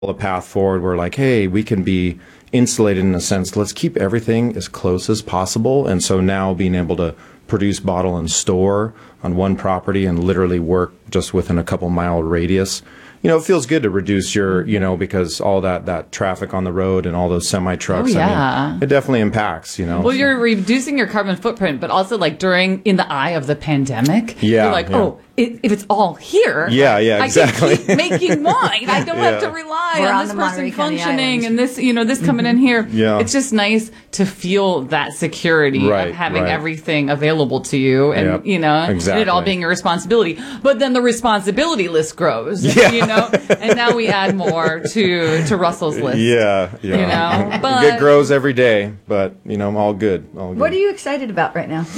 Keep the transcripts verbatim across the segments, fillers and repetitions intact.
a path forward where like, hey, we can be insulated in a sense. Let's keep everything as close as possible. And so now being able to produce, bottle, and store on one property and literally work just within a couple mile radius, you know, it feels good to reduce your, you know, because all that, that traffic on the road and all those semi trucks, oh, yeah. I mean, it definitely impacts, you know. Well, you're reducing your carbon footprint, but also like during, in the eye of the pandemic, yeah, you're like, yeah. oh, it, if it's all here, yeah, yeah, exactly. I can keep making wine. I don't yeah. have to rely We're on, on this the person Monterey County functioning Island. and this, you know, this coming in here. Yeah. It's just nice to feel that security right, of having right. everything available to you and, yep. you know, exactly. and it all being your responsibility. But then the responsibility list grows, yeah. you know, and now we add more to, to Russell's list. Yeah, yeah. You know, but it grows every day, but, you know, I'm all good. All good. What are you excited about right now?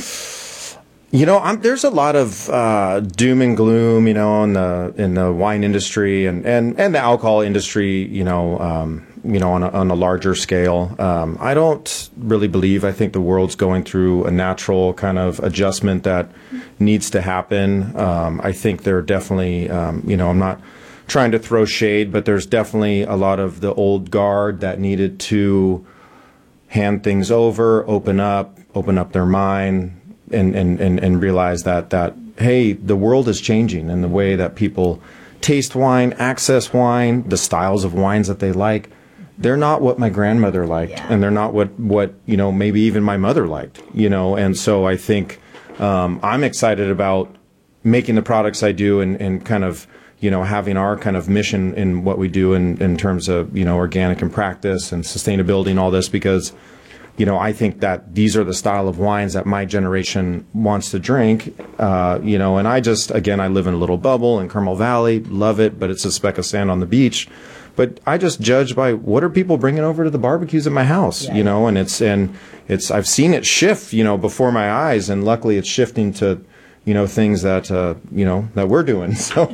You know, I'm, there's a lot of uh, doom and gloom, you know, in the in the wine industry and, and, and the alcohol industry, you know, um, you know, on a, on a larger scale. Um, I don't really believe. I think the world's going through a natural kind of adjustment that needs to happen. Um, I think there are definitely, um, you know, I'm not trying to throw shade, but there's definitely a lot of the old guard that needed to hand things over, open up, open up their mind. And, and, and, and realize that, that, hey, the world is changing and the way that people taste wine, access wine, the styles of wines that they like, they're not what my grandmother liked. Yeah. And they're not what, what, you know, maybe even my mother liked, you know. And so I think um, I'm excited about making the products I do and, and kind of, you know, having our kind of mission in what we do in, in terms of, you know, organic and practice and sustainability and all this, because you know, I think that these are the style of wines that my generation wants to drink, uh, you know, and I just, again, I live in a little bubble in Carmel Valley, love it, but it's a speck of sand on the beach. But I just judge by what are people bringing over to the barbecues at my house, yeah. you know, and it's, and it's, I've seen it shift, you know, before my eyes, and luckily it's shifting to, you know, things that, uh, you know, that we're doing. So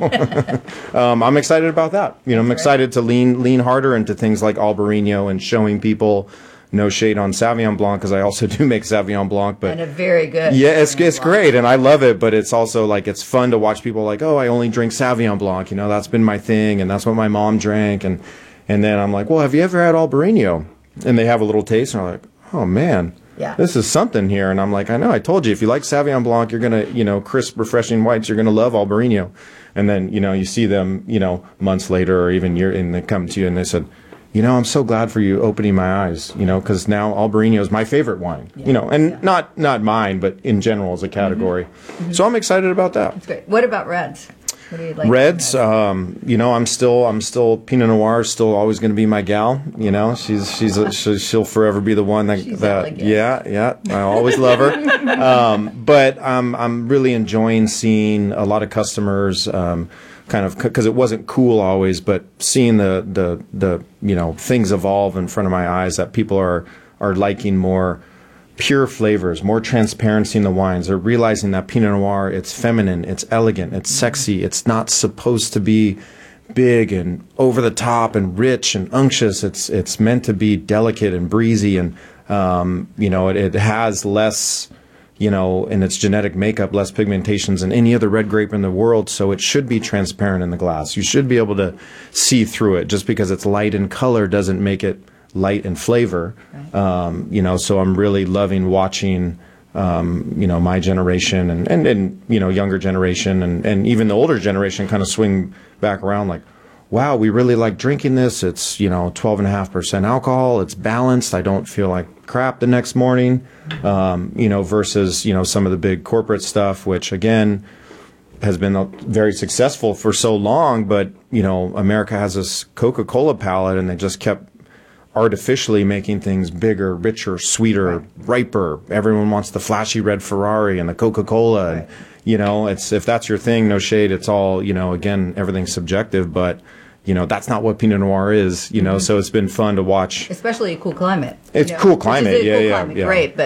um, I'm excited about that. You know, I'm excited to lean, lean harder into things like Albarino and showing people. No shade on Sauvignon Blanc, because I also do make Sauvignon Blanc, but and a very good. Yeah, it's Sauvignon it's Blanc. great, and I love it. But it's also like it's fun to watch people like, oh, I only drink Sauvignon Blanc. You know, that's been my thing, and that's what my mom drank, and and then I'm like, well, have you ever had Albarino? And they have a little taste, and they're like, oh man, yeah, this is something here. And I'm like, I know, I told you, if you like Sauvignon Blanc, you're gonna, you know, crisp, refreshing whites, you're gonna love Albarino. And then you know, you see them, you know, months later or even year, and they come to you and they said, you know, I'm so glad for you opening my eyes, you know, because now Albarino is my favorite wine, yeah. you know, and yeah. not not mine, but in general as a category. Mm-hmm. So I'm excited about that. That's great. What about reds? What do you like? Reds, um, you know, I'm still, I'm still Pinot Noir is still always going to be my gal. You know, she's she's a, she'll forever be the one that she's that elegant. yeah yeah I always love her. um, but um, I'm really enjoying seeing a lot of customers. Um, kind of because it wasn't cool always, but seeing the, the the you know things evolve in front of my eyes, that people are are liking more pure flavors, more transparency in the wines. They're realizing that Pinot Noir, it's feminine, it's elegant, it's sexy, it's not supposed to be big and over the top and rich and unctuous. It's it's meant to be delicate and breezy, and um, you know it, it has less, you know, in its genetic makeup, less pigmentations than any other red grape in the world, so it should be transparent in the glass. You should be able to see through it. Just because it's light in color doesn't make it light in flavor. Right. Um, you know, so I'm really loving watching, um, you know, my generation and, and, and you know, younger generation and, and even the older generation kind of swing back around like, wow, we really like drinking this. It's, you know, twelve and a half percent alcohol. It's balanced. I don't feel like crap the next morning, um, you know, versus, you know, some of the big corporate stuff, which again has been very successful for so long. But, you know, America has this Coca-Cola palate, and they just kept artificially making things bigger, richer, sweeter, right. riper. Everyone wants the flashy red Ferrari and the Coca-Cola. Right. And, you know, it's, if that's your thing, no shade. It's all, you know, again, everything's subjective, but you know, that's not what Pinot Noir is, you know, mm-hmm. so it's been fun to watch. Especially a cool climate. It's you know, cool climate, is a yeah, cool yeah, climate, yeah. Great, but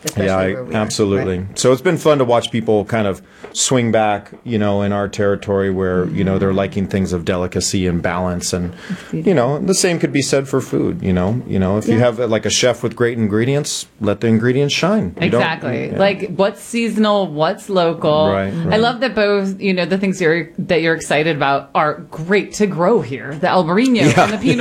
especially Yeah, where I, we are. absolutely. Right. So it's been fun to watch people kind of swing back, you know, in our territory where, you know, they're liking things of delicacy and balance. And, you know, the same could be said for food, you know. You know, if you Yeah. have uh, like a chef with great ingredients, let the ingredients shine. You don't- Exactly. yeah. Like what's seasonal, what's local. Right, right. I love that both, you know, the things you're that you're excited about are great to grow here. The Albarino Yeah. and the Pinot